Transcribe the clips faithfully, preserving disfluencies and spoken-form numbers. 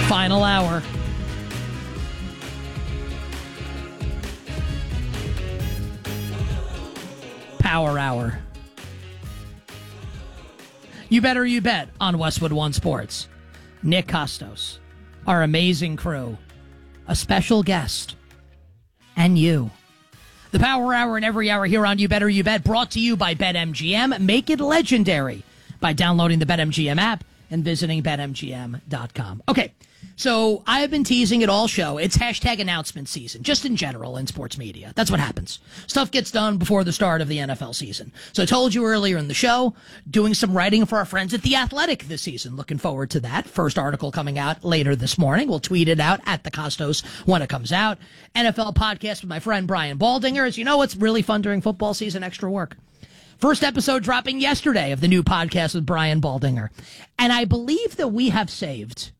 Final hour. Power hour. You better you bet on Westwood One Sports. Nick Kostos, our amazing crew, a special guest, and you. The Power Hour and every hour here on You Better You Bet, brought to you by BetMGM. Make it legendary by downloading the BetMGM app and visiting bet M G M dot com. Okay, so I have been teasing it all show. It's hashtag announcement season, just in general in sports media. That's what happens. Stuff gets done before the start of the N F L season. So I told you earlier in the show, doing some writing for our friends at The Athletic this season. Looking forward to that. First article coming out later this morning. We'll tweet it out at the Kostos when it comes out. N F L podcast with my friend Brian Baldinger. As you know, it's really fun during football season, extra work. First episode dropping yesterday of the new podcast with Brian Baldinger. And I believe that we have saved,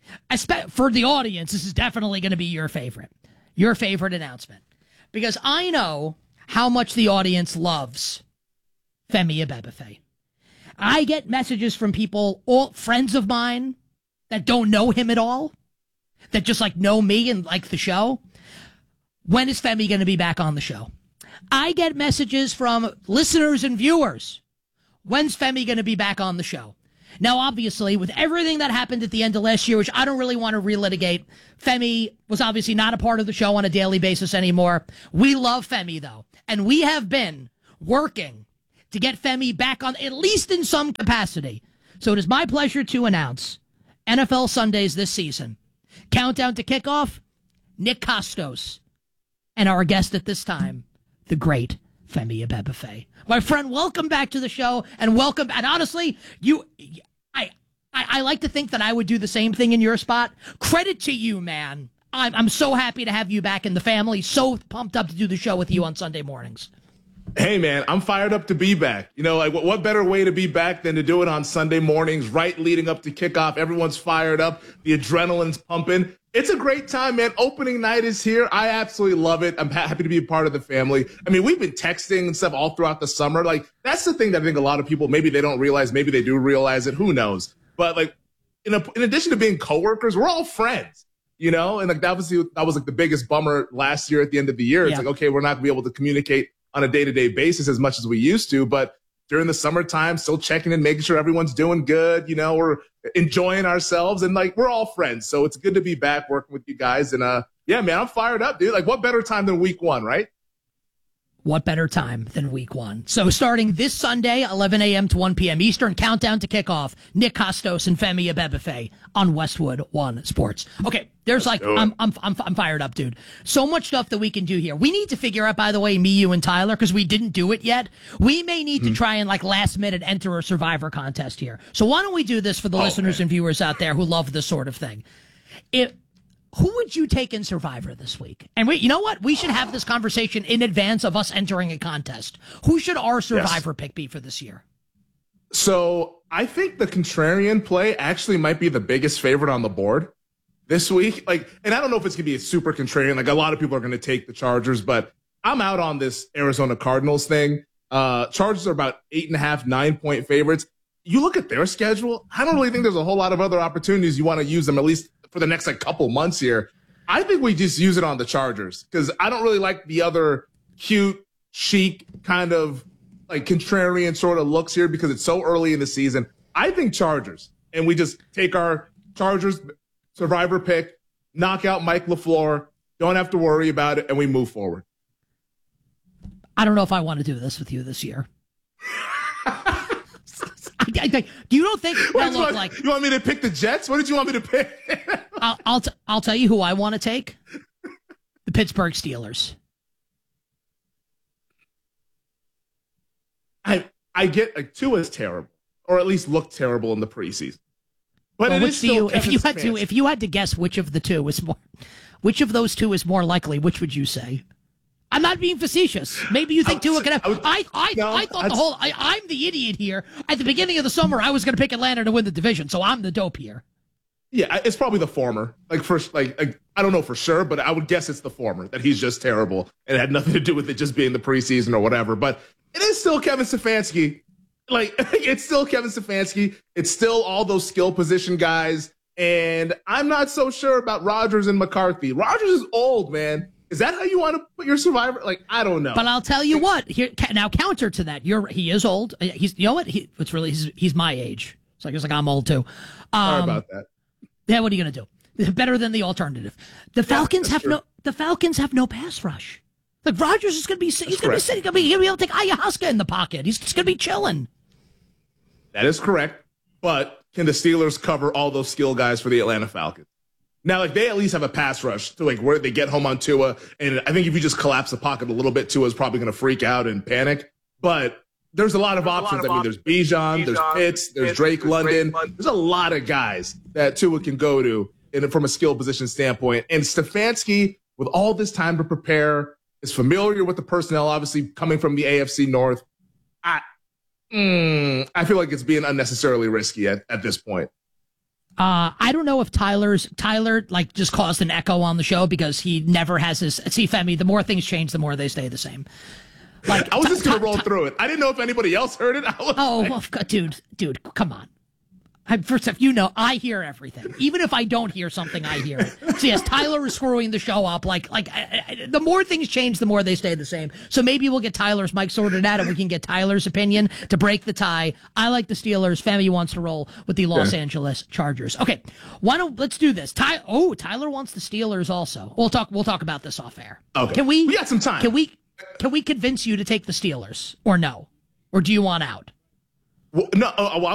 for the audience, this is definitely going to be your favorite, your favorite announcement. Because I know how much the audience loves Femi Abebefe. I get messages from people, all friends of mine, that don't know him at all, that just like know me and like the show. When is Femi going to be back on the show? I get messages from listeners and viewers. When's Femi going to be back on the show? Now, obviously, with everything that happened at the end of last year, which I don't really want to relitigate, Femi was obviously not a part of the show on a daily basis anymore. We love Femi, though, and we have been working to get Femi back on, at least in some capacity. So it is my pleasure to announce N F L Sundays this season. Countdown to kickoff, Nick Kostos, and our guest at this time, the great Femi Abebefe. My friend, welcome back to the show, and welcome. And honestly, you, I, I, I like to think that I would do the same thing in your spot. Credit to you, man. I'm, I'm so happy to have you back in the family. So pumped up to do the show with you on Sunday mornings. Hey, man, I'm fired up to be back. You know, like what, what better way to be back than to do it on Sunday mornings, right leading up to kickoff. Everyone's fired up. The adrenaline's pumping. It's a great time, man. Opening night is here. I absolutely love it. I'm ha- happy to be a part of the family. I mean, we've been texting and stuff all throughout the summer. Like, that's the thing that I think a lot of people, maybe they don't realize, maybe they do realize it. Who knows? But like, in, a, in addition to being coworkers, we're all friends, you know? And like, that was, the, that was like the biggest bummer last year at the end of the year. It's yeah. like, okay, we're not gonna be able to communicate on a day-to-day basis as much as we used to, but during the summertime, still checking in, making sure everyone's doing good. You know, we're enjoying ourselves, and like, we're all friends. So it's good to be back working with you guys. And uh, yeah, man, I'm fired up, dude. Like, what better time than week one, right? What better time than week one? So starting this Sunday, eleven a.m. to one p.m. Eastern, countdown to kickoff, Nick Kostos and Femi Abebefe on Westwood One Sports. Okay, there's Let's like, I'm, I'm, I'm, I'm fired up, dude. So much stuff that we can do here. We need to figure out, by the way, me, you, and Tyler, because we didn't do it yet. We may need mm-hmm. to try and like last minute enter a Survivor contest here. So why don't we do this for the oh, listeners man. and viewers out there who love this sort of thing? It. Who would you take in Survivor this week? And wait, you know what? We should have this conversation in advance of us entering a contest. Who should our Survivor yes. pick be for this year? So I think the contrarian play actually might be the biggest favorite on the board this week. Like, and I don't know if it's going to be a super contrarian. Like, a lot of people are going to take the Chargers, but I'm out on this Arizona Cardinals thing. Uh, Chargers are about eight and a half, nine point favorites. You look at their schedule, I don't really think there's a whole lot of other opportunities you want to use them, at least for the next like couple months here. I think we just use it on the Chargers because I don't really like the other cute, chic kind of like contrarian sort of looks here because it's so early in the season. I think Chargers, and we just take our Chargers Survivor pick, knock out Mike LaFleur, don't have to worry about it, and we move forward. I don't know if I want to do this with you this year. I, I, you don't think what, look you, like, you want me to pick the Jets? What did you want me to pick? I'll I'll, t- I'll tell you who I want to take. The Pittsburgh Steelers. I I get like Tua's terrible, or at least looked terrible in the preseason. But well, it which is still you, if you had Stefanski. to if you had to guess which of the two is more, which of those two is more likely, which would you say? I'm not being facetious. Maybe you think Tua could have. I I, no, I thought the whole. I, I'm the idiot here. At the beginning of the summer, I was going to pick Atlanta to win the division, so I'm the dope here. Yeah, it's probably the former. Like first, like, like I don't know for sure, but I would guess it's the former, that he's just terrible and it had nothing to do with it just being the preseason or whatever. But it is still Kevin Stefanski. Like, it's still Kevin Stefanski. It's still all those skill position guys. And I'm not so sure about Rodgers and McCarthy. Rodgers is old, man. Is that how you want to put your survivor? Like, I don't know. But I'll tell you what. Here now, counter to that, you're he is old. He's you know what? He it's really he's, he's my age. It's like it's like I'm old too. Um, Sorry about that. Yeah, what are you gonna do? Better than the alternative. The Falcons yeah, have true. no. The Falcons have no pass rush. Like Rodgers is gonna be. He's That's gonna correct. be sitting. Gonna be, he'll be able to take ayahuasca in the pocket. He's just gonna be chilling. That is correct. But can the Steelers cover all those skill guys for the Atlanta Falcons? Now, like, they at least have a pass rush to, like, where they get home on Tua. And I think if you just collapse the pocket a little bit, Tua's probably going to freak out and panic. But there's a lot of There's options. lot of I mean, options. there's Bijan, there's Bijan, Pitts, there's Pitts, Drake there's London. Drake London. There's a lot of guys that Tua can go to in, from a skill position standpoint. And Stefanski, with all this time to prepare, is familiar with the personnel, obviously coming from the A F C North. I, mm, I feel like it's being unnecessarily risky at, at this point. Uh, I don't know if Tyler's Tyler like just caused an echo on the show because he never has his. See, Femi, the more things change, the more they stay the same. Like I was t- just gonna t- roll t- through it. I didn't know if anybody else heard it. I was Oh, like, well, God, dude, dude, come on. I, first off, you know, I hear everything. Even if I don't hear something, I hear it. So yes, Tyler is screwing the show up. Like, like I, I, the more things change, the more they stay the same. So maybe we'll get Tyler's mic sorted out, and we can get Tyler's opinion to break the tie. I like the Steelers. Femi wants to roll with the Los Yeah. Angeles Chargers. Okay, why don't let's do this? Ty, oh, Tyler wants the Steelers also. We'll talk. We'll talk about this off air. Okay. Can we? We got some time. Can we? Can we convince you to take the Steelers or no? Or do you want out? well, no, uh, well,